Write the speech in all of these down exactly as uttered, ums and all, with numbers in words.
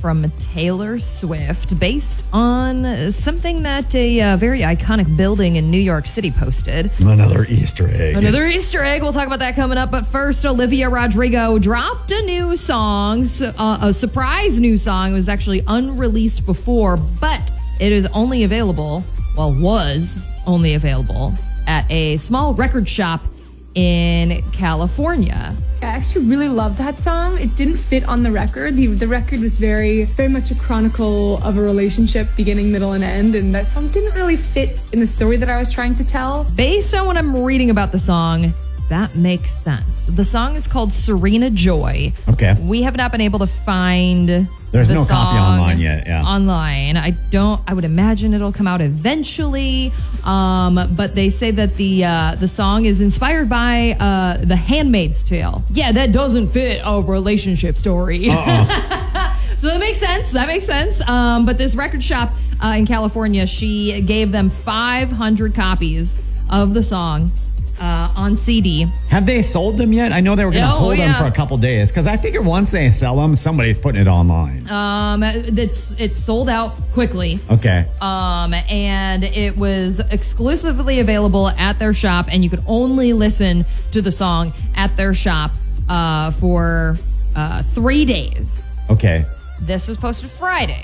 from Taylor Swift based on something that a uh, very iconic building in New York City posted. Another Easter egg. Another Easter egg. We'll talk about that coming up. But first, Olivia Rodrigo dropped a new song, uh, a surprise new song. It was actually unreleased before, but it is only available, well, was only available at a small record shop in California. I actually really love that song. It didn't fit on the record. The, the record was very, very much a chronicle of a relationship, beginning, middle, and end, and that song didn't really fit in the story that I was trying to tell. Based on what I'm reading about the song, that makes sense. The song is called Serena Joy. Okay. We have not been able to find There's the no song copy online yet, yeah. Online. I don't, I would imagine it'll come out eventually. Um, but they say that the uh, the song is inspired by uh, The Handmaid's Tale. Yeah, that doesn't fit a relationship story. Uh-uh. So that makes sense. That makes sense. Um, but this record shop uh, in California, she gave them five hundred copies of the song uh, on C D. Have they sold them yet? I know they were going to Oh, hold yeah. them for a couple days because I figure once they sell them, somebody's putting it online. Um, it's it's sold out quickly. Okay. Um, and it was exclusively available at their shop, and you could only listen to the song at their shop uh, for uh, three days. Okay. This was posted Friday.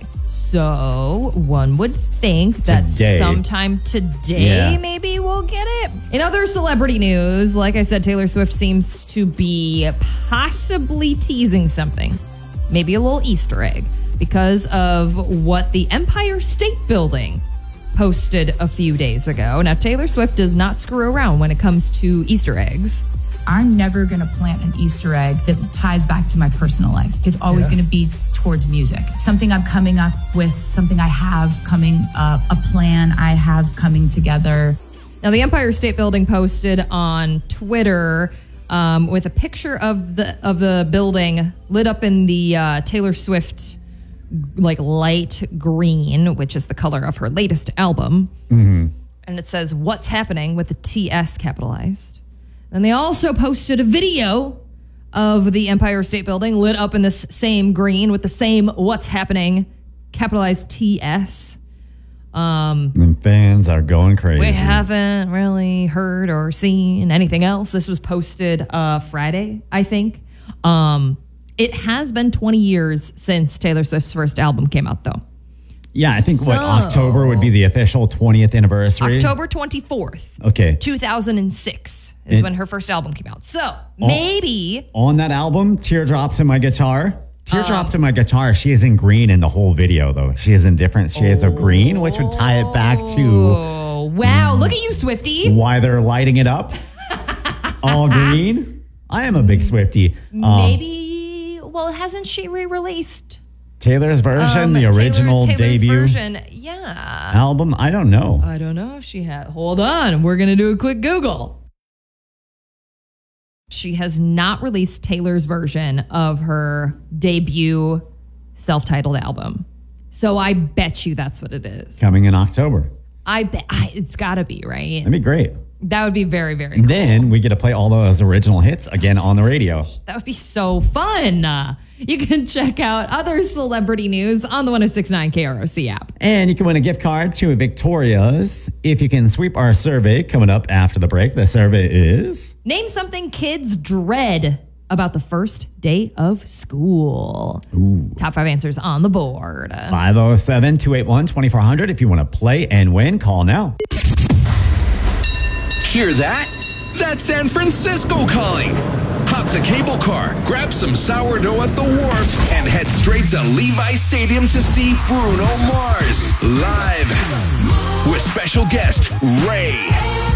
So one would think that Today. sometime today, Yeah. maybe we'll get it. In other celebrity news, like I said, Taylor Swift seems to be possibly teasing something. Maybe a little Easter egg because of what the Empire State Building posted a few days ago. Now, Taylor Swift does not screw around when it comes to Easter eggs. I'm never going to plant an Easter egg that ties back to my personal life. It's always Yeah. going to be towards music. Something I'm coming up with, something I have coming up, a plan I have coming together. Now, the Empire State Building posted on Twitter um, with a picture of the of the building lit up in the uh, Taylor Swift like light green, which is the color of her latest album. Mm-hmm. And it says, "What's happening?" with the T S capitalized. And they also posted a video of the Empire State Building lit up in this same green with the same "What's happening?" capitalized T S. Um, and fans are going crazy. we haven't really heard or seen anything else. This was posted uh, Friday, I think. Um, it has been twenty years since Taylor Swift's first album came out, though. Yeah, I think what So- October would be the official twentieth anniversary. October twenty-fourth, Okay. two thousand six is And- when her first album came out. So maybe... On that album, Teardrops in My Guitar. Teardrops Uh. in My Guitar, she is in green in the whole video, though. She is in different shades of green, which would tie it back to Oh, wow. Look at you, Swiftie. why they're lighting it up. All green. I am a big Swiftie. Um, Maybe... Well, hasn't she re-released... Taylor's version, um, the Taylor- original Taylor's debut version? Yeah. album. I don't know. I don't know if she had. Hold on. We're going to do a quick Google. She has not released Taylor's version of her debut self-titled album. So I bet you that's what it is. Coming in October. I bet I, it's got to be, right? That'd be great. That would be very, very And cool. then we get to play all those original hits again on the radio. That would be so fun. Uh, you can check out other celebrity news on the one oh six point nine K R O C app. And you can win a gift card to Victoria's if you can sweep our survey coming up after the break. The survey is... Name something kids dread about the first day of school. Ooh. Top five answers on the board. five oh seven, two eight one, two four zero zero. If you want to play and win, call now. Hear that? That's San Francisco calling. Hop the cable car, grab some sourdough at the wharf, and head straight to Levi Stadium to see Bruno Mars live with special guest Ray.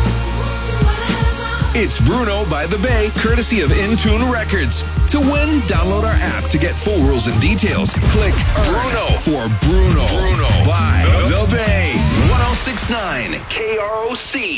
It's Bruno by the Bay, courtesy of Intune Records. To win, download our app to get full rules and details. Click Bruno for Bruno. Bruno by the Bay. one oh six point nine K R O C.